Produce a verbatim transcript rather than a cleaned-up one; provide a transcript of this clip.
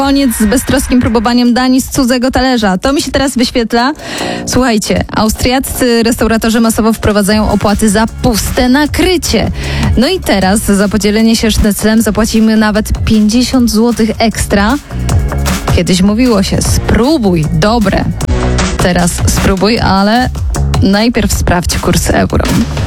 koniec z beztroskim próbowaniem dani z cudzego talerza. To mi się teraz wyświetla. Słuchajcie, austriaccy restauratorzy masowo wprowadzają opłaty za puste nakrycie. No i teraz za podzielenie się sznyclem zapłacimy nawet pięćdziesiąt złotych ekstra. Kiedyś mówiło się, spróbuj, dobre. Teraz spróbuj, ale najpierw sprawdź kurs euro.